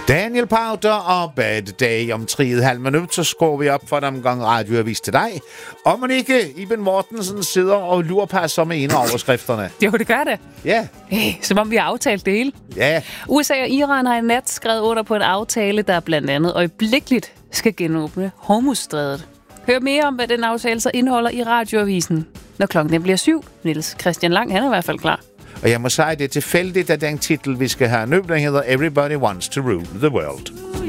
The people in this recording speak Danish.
Daniel Powter og Bad Day om 3,5 minut, så skruer vi op for den omgang radioavis til dig. Og man ikke, Iben Mortensen sidder og lurpasser med en af overskrifterne. Jo, det gør det. Ja. Som om vi har aftalt det hele. Ja. USA og Iran har i nat skrevet under på en aftale, der blandt andet øjeblikkeligt skal genåbne Hormuzstrædet. Hør mere om, hvad den aftale så indeholder i radioavisen, når klokken bliver 7. Niels Christian Lang, han er i hvert fald klar. Og jeg må sige, det er tilfældigt, at den titel, vi skal have nu, den hedder Everybody Wants to Rule the World.